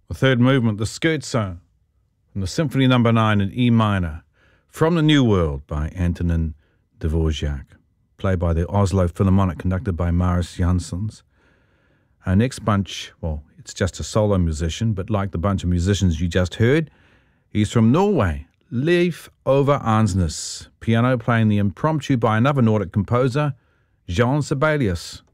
The third movement, the Scherzo, from the Symphony No. 9 in E minor, From the New World by Antonin Dvorak, played by the Oslo Philharmonic, conducted by Marius Jansons. Our next bunch, well, it's just a solo musician, but like the bunch of musicians you just heard, he's from Norway, Leif Ove Ansnes, piano playing the impromptu by another Nordic composer, Jean Sibelius.